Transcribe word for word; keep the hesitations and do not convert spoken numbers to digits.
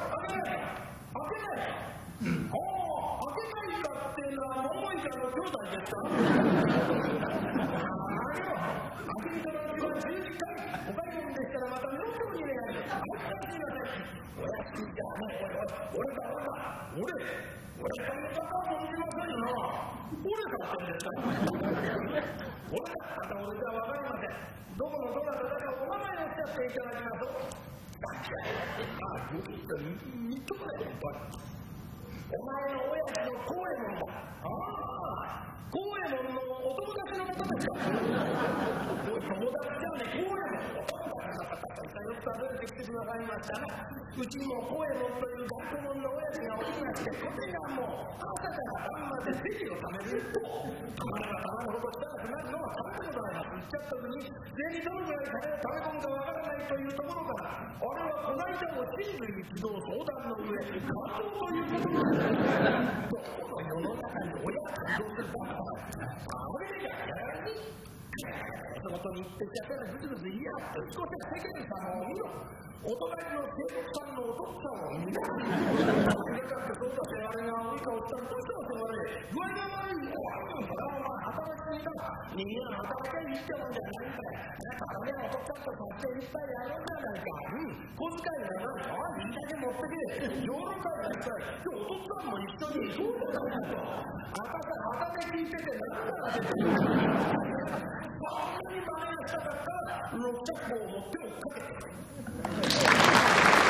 うちにも高右衛門という学問の親父がおりまして、これがもう朝から晩まで銭を貯めると、たまらたまるほど汚くなるのはたまでございます。言っちゃったのに、銭どのぐらい金を貯め込むかわからないというところから、あれはこの間も親類一同相談の上、感動ということなんです。どこの世の中に親が感動するかは、あれがやらに、そのことに言ってちゃったらぐずぐず言い合って、少し世間様を見ろ。お隣の帝国さんのお父さんを見ながら、だってそうだってあれが多いかおったらどうしたらそれ、具合が悪いよ。働きすぎだ。人間は働きゃいいってもんじゃないんだよ。体がお父さんと達成いっぱいやるんじゃないか。うん、小遣いがない。ああ、いいだけ持ってけ。ヨーロッパがいっぱい。今日お父さんも一緒に行こうじゃないかと。あたか畑聞いててなんだって。そんなに真似がしたかったら、ろっ着法を持って追っかけてくる。